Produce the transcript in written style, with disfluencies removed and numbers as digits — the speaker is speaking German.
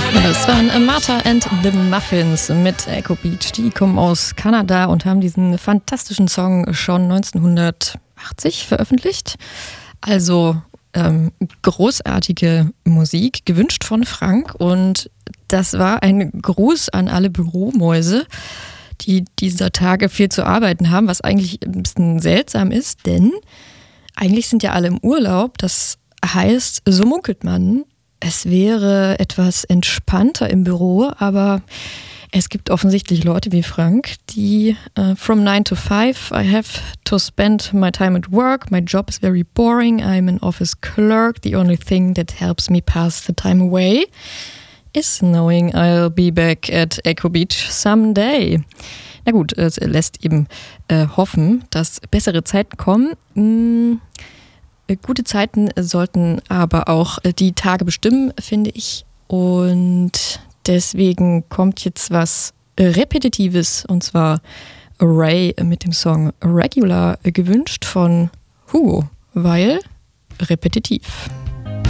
Das waren Martha and the Muffins mit Echo Beach. Die kommen aus Kanada und haben diesen fantastischen Song schon 1980 veröffentlicht. Also großartige Musik, gewünscht von Frank. Und das war ein Gruß an alle Büromäuse, die dieser Tage viel zu arbeiten haben, was eigentlich ein bisschen seltsam ist, denn eigentlich sind ja alle im Urlaub. Das heißt, so munkelt man, es wäre etwas entspannter im Büro, aber es gibt offensichtlich Leute wie Frank, die from 9 to 5, I have to spend my time at work, my job is very boring, I'm an office clerk, the only thing that helps me pass the time away is knowing I'll be back at Echo Beach someday. Na gut, es lässt eben hoffen, dass bessere Zeiten kommen. Gute Zeiten sollten aber auch die Tage bestimmen, finde ich. Und deswegen kommt jetzt was Repetitives, und zwar Ray mit dem Song Regular, gewünscht von Hugo, weil repetitiv.